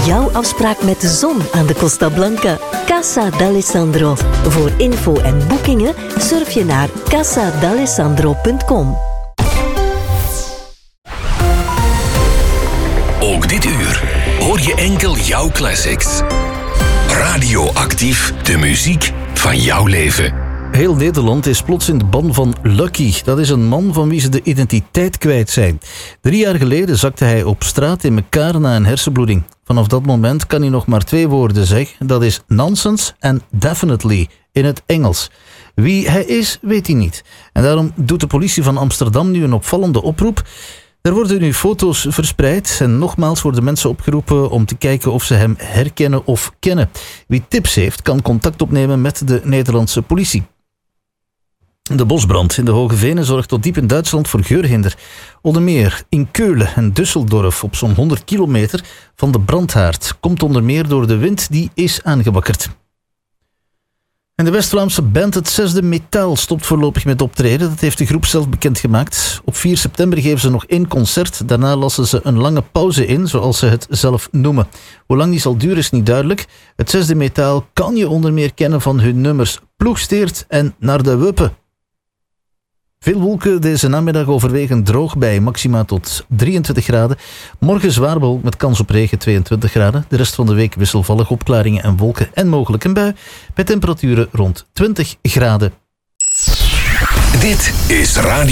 jouw afspraak met de zon aan de Costa Blanca. Casa d'Alessandro. Voor info en boekingen surf je naar casadalessandro.com. Ook dit uur hoor je enkel jouw classics. Radioactief, de muziek van jouw leven. Heel Nederland is plots in de ban van Lucky. Dat is een man van wie ze de identiteit kwijt zijn. 3 jaar geleden zakte hij op straat in elkaar na een hersenbloeding. Vanaf dat moment kan hij nog maar 2 woorden zeggen. Dat is nonsense en definitely in het Engels. Wie hij is, weet hij niet. En daarom doet de politie van Amsterdam nu een opvallende oproep. Er worden nu foto's verspreid en nogmaals worden mensen opgeroepen om te kijken of ze hem herkennen of kennen. Wie tips heeft, kan contact opnemen met de Nederlandse politie. De bosbrand in de Hoge Venen zorgt tot diep in Duitsland voor geurhinder. Onder meer in Keulen en Düsseldorf op zo'n 100 kilometer van de brandhaard. Komt onder meer door de wind die is aangewakkerd. En de West-Vlaamse band Het Zesde Metaal stopt voorlopig met optreden. Dat heeft de groep zelf bekendgemaakt. Op 4 september geven ze nog 1 concert. Daarna lassen ze een lange pauze in, zoals ze het zelf noemen. Hoe lang die zal duren is niet duidelijk. Het Zesde Metaal kan je onder meer kennen van hun nummers Ploegsteert en Naar de Wuppe. Veel wolken deze namiddag, overwegend droog bij maxima tot 23 graden. Morgen zwaar bewolkt met kans op regen 22 graden. De rest van de week wisselvallig opklaringen en wolken en mogelijk een bui. Bij temperaturen rond 20 graden. Dit is Radio